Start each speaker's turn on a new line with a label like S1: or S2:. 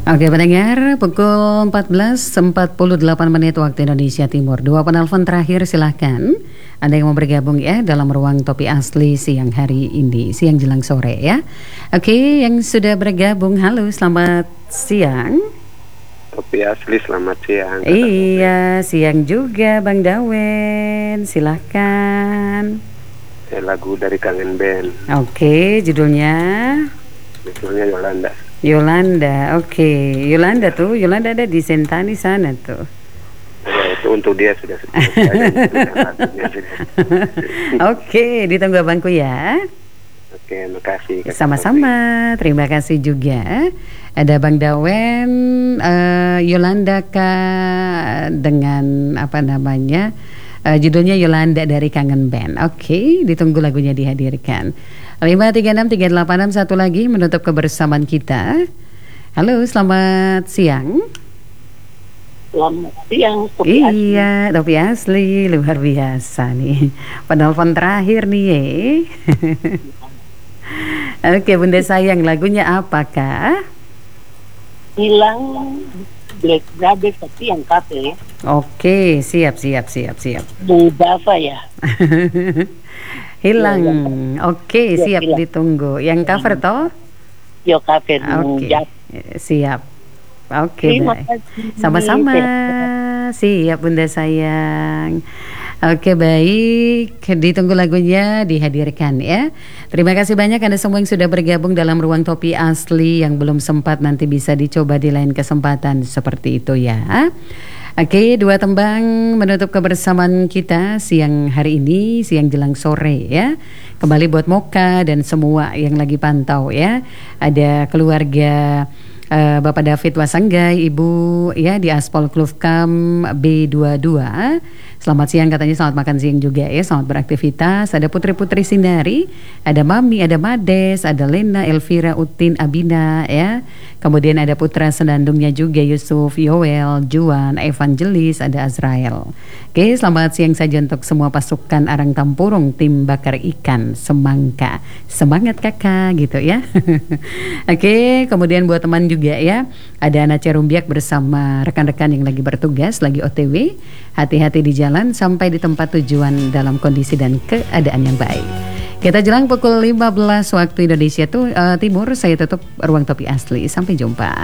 S1: Oke pendengar, pukul 14.48 waktu Indonesia Timur. 2 penelpon terakhir silahkan. Anda yang mau bergabung ya dalam ruang Topik Asli siang hari ini, siang jelang sore ya. Oke, yang sudah bergabung, halo selamat siang.
S2: Topik Asli selamat siang.
S1: Iya, siang juga Bang Dawen, silahkan.
S2: Lagu dari Kangen Band.
S1: Oke, judulnya
S2: Yolanda.
S1: Yolanda, oke. Yolanda ada di Sentani sana tuh.
S2: Ya, itu untuk dia sudah
S1: Oke, ditunggu abangku ya.
S2: Oke, makasih.
S1: Sama-sama, terima kasih juga. Ada Bang Dawen, Yolanda dengan apa namanya? Judulnya Yolanda dari Kangen Band. Oke, ditunggu lagunya dihadirkan. 5363861 satu lagi menutup kebersamaan kita. Halo, selamat siang.
S3: Selamat siang.
S1: Iya, Topik Asli luar biasa nih. Penelpon terakhir nih ya. Oke, Bunda sayang, lagunya apakah?
S3: Hilang Black Brothers tapi yang kafe.
S1: Oke, siap.
S3: Bung Dava ya.
S1: Hilang. Oke,
S3: Ya,
S1: siap
S3: hilang.
S1: ditunggu. Yang cover toh?
S3: Yo kafe Bung
S1: Oke,
S3: Dava.
S1: siap. Oke,
S3: Terima
S1: baik.
S3: kasih.
S1: Sama-sama. Siap Bunda sayang. Oke, baik. Ditunggu lagunya dihadirkan ya. Terima kasih banyak Anda semua yang sudah bergabung dalam ruang Topik Asli. Yang belum sempat nanti bisa dicoba di lain kesempatan seperti itu ya. Oke, 2 tembang menutup kebersamaan kita siang hari ini, siang jelang sore ya. Kembali buat Moka dan semua yang lagi pantau ya. Ada keluarga Bapak David Wasanggai, Ibu ya di Aspol Klufkam B22. Selamat siang katanya, selamat makan siang juga ya, selamat beraktivitas. Ada putri-putri Sindari, ada Mami, ada Mades, ada Lena, Elvira, Utin, Abina ya. Kemudian ada putra senandungnya juga Yusuf, Yoel, Juan, Evangelis, ada Azrael. Oke, selamat siang saja untuk semua pasukan Arang Tampurung, tim bakar ikan Semangka. Semangat kakak gitu ya. Oke, kemudian buat teman juga ya, ada Ana Cerumbiak bersama rekan-rekan yang lagi bertugas, lagi OTW. Hati-hati di jalan sampai di tempat tujuan dalam kondisi dan keadaan yang baik. Kita jelang pukul 15 waktu Indonesia Timur. Saya tutup ruang Topik Asli. Sampai jumpa.